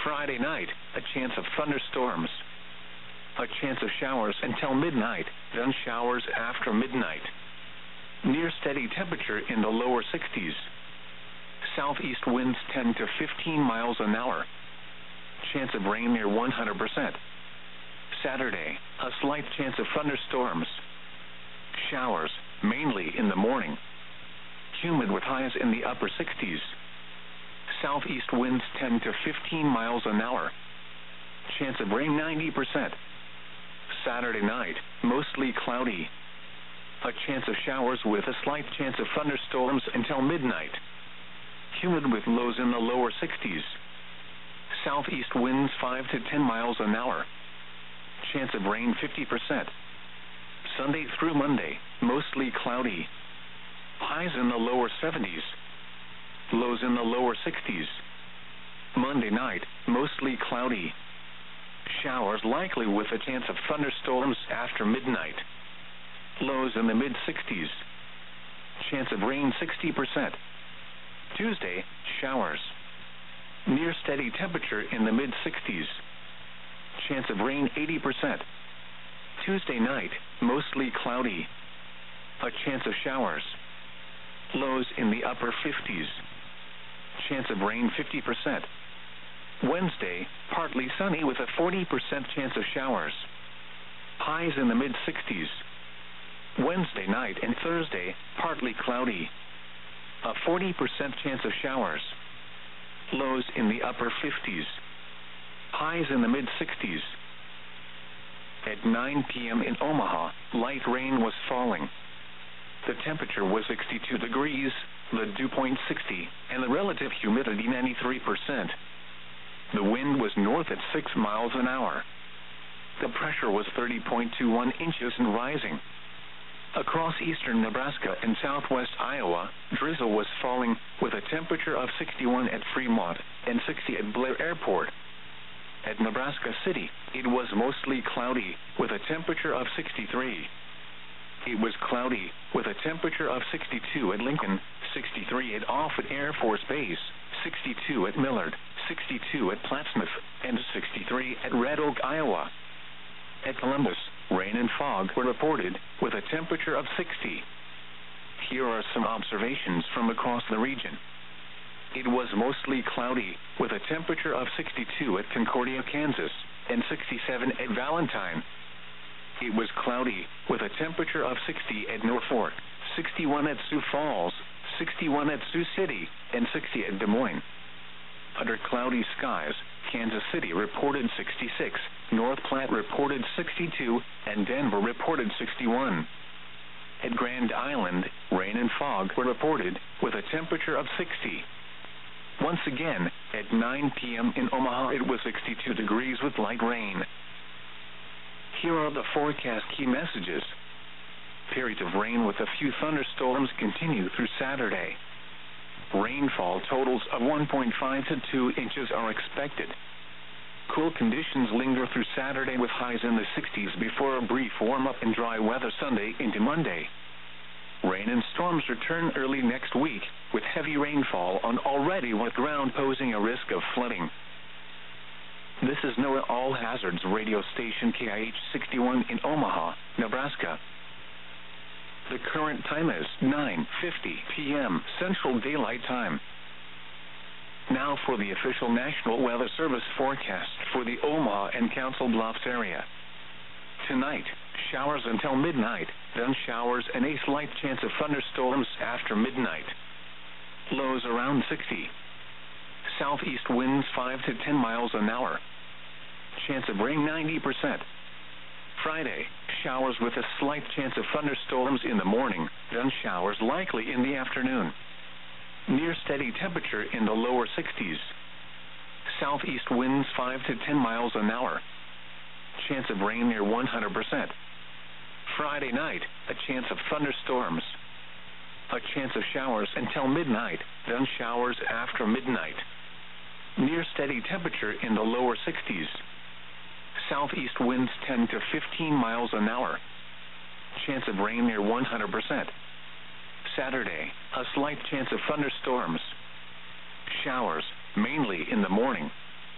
Friday night, a chance of thunderstorms. A chance of showers until midnight, then showers after midnight. Near steady temperature in the lower 60s. Southeast winds 10 to 15 miles an hour. Chance of rain near 100%. Saturday, a slight chance of thunderstorms. Showers, mainly in the morning. Humid with highs in the upper 60s. Southeast winds 10 to 15 miles an hour. Chance of rain 90%. Saturday night, mostly cloudy. A chance of showers with a slight chance of thunderstorms until midnight. Humid with lows in the lower 60s. Southeast winds 5 to 10 miles an hour. Chance of rain 50%. Sunday through Monday, mostly cloudy. Highs in the lower 70s. Lows in the lower 60s. Monday night, mostly cloudy. Showers likely with a chance of thunderstorms after midnight. Lows in the mid-60s. Chance of rain 60%. Tuesday, showers. Near steady temperature in the mid-60s. Chance of rain 80%. Tuesday night, mostly cloudy. A chance of showers. Lows in the upper 50s. Chance of rain 50%. Wednesday, partly sunny with a 40% chance of showers. Highs in the mid-60s. Wednesday night and Thursday, partly cloudy. A 40% chance of showers. Lows in the upper 50s. Highs in the mid-60s. At 9 p.m. in Omaha, light rain was falling. The temperature was 62 degrees, the dew point 60, and the relative humidity 93%. The wind was north at 6 miles an hour. The pressure was 30.21 inches and rising. Across eastern Nebraska and southwest Iowa, drizzle was falling with a temperature of 61 at Fremont and 60 at Blair Airport. At Nebraska City, it was mostly cloudy with a temperature of 63. It was cloudy with a temperature of 62 at Lincoln, 63 at Offutt Air Force Base, 62 at Millard, 62 at Plattsmouth, and 63 at Red Oak, Iowa. At Columbus, rain and fog were reported with a temperature of 60. Here are some observations from across the region. It was mostly cloudy with a temperature of 62 at Concordia, Kansas, and 67 at Valentine. It was cloudy with a temperature of 60 at Norfolk, 61 at Sioux Falls, 61 at Sioux City, and 60 at Des Moines. Under cloudy skies, Kansas City reported 66, North Platte reported 62, and Denver reported 61. At Grand Island, rain and fog were reported with a temperature of 60. Once again, at 9 p.m. in Omaha, it was 62 degrees with light rain. Here are the forecast key messages. Periods of rain with a few thunderstorms continue through Saturday. Rainfall totals of 1.5 to 2 inches are expected. Cool conditions linger through Saturday with highs in the 60s before a brief warm-up and dry weather Sunday into Monday. Rain and storms return early next week with heavy rainfall on already wet ground posing a risk of flooding. This is NOAA All Hazards radio station KIH 61 in Omaha, Nebraska. The current time is 9:50 p.m. Central Daylight Time. Now for the official National Weather Service forecast for the Omaha and Council Bluffs area. Tonight, showers until midnight, then showers and a slight chance of thunderstorms after midnight. Lows around 60. Southeast winds 5 to 10 miles an hour. Chance of rain 90%. Friday, showers with a slight chance of thunderstorms in the morning, then showers likely in the afternoon. Near steady temperature in the lower 60s. Southeast winds 5 to 10 miles an hour. Chance of rain near 100%. Friday night, a chance of thunderstorms. A chance of showers until midnight, then showers after midnight. Near steady temperature in the lower 60s. Southeast winds 10 to 15 miles an hour. Chance of rain near 100%. Saturday, a slight chance of thunderstorms. Showers, mainly in the morning.